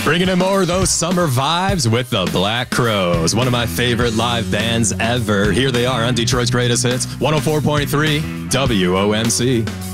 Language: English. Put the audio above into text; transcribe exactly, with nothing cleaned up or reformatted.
Bringing in more of those summer vibes with the Black Crowes, one of my favorite live bands ever. Here they are on Detroit's Greatest Hits, one oh four point three W O M C.